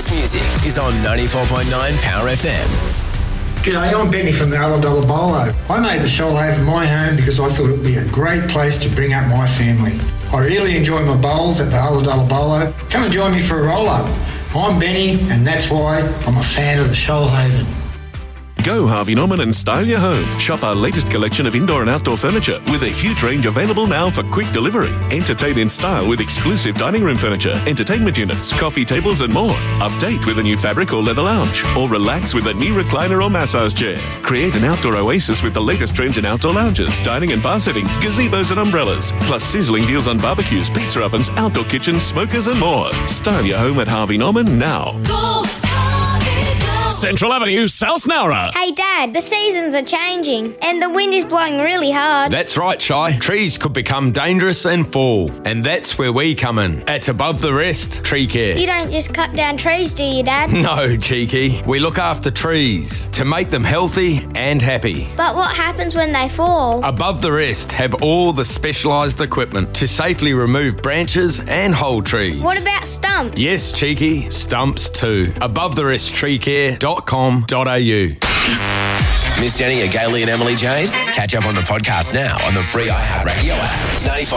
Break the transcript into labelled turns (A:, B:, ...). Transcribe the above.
A: best music is on 94.9 Power FM.
B: G'day, I'm Benny from the Ulladulla Bolo. I made the Shoalhaven my home because I thought it would be a great place to bring up my family. I really enjoy my bowls at the Ulladulla Bolo. Come and join me for a roll-up. I'm Benny, and that's why I'm a fan of the Shoalhaven.
C: Go Harvey Norman and style your home. Shop our latest collection of indoor and outdoor furniture with a huge range available now for quick delivery. Entertain in style with exclusive dining room furniture, entertainment units, coffee tables and more. Update with a new fabric or leather lounge, or relax with a new recliner or massage chair. Create an outdoor oasis with the latest trends in outdoor lounges, dining and bar settings, gazebos and umbrellas, plus sizzling deals on barbecues, pizza ovens, outdoor kitchens, smokers and more. Style your home at Harvey Norman now.
D: Central Avenue, South Nowra.
E: Hey Dad, the seasons are changing and the wind is blowing really hard.
F: That's right, Shy. Trees could become dangerous and fall, and that's where we come in at Above the Rest Tree Care.
E: You don't just cut down trees, do you, Dad?
F: No, cheeky. We look after trees to make them healthy and happy.
E: But what happens when they fall?
F: Above the Rest have all the specialised equipment to safely remove branches and whole trees.
E: What about stumps?
F: Yes, cheeky. Stumps too. AboveTheRestTreeCare.com.au.
A: Missed any of Gailey and Emily Jade? Catch up on the podcast now on the free iHeartRadio app. 95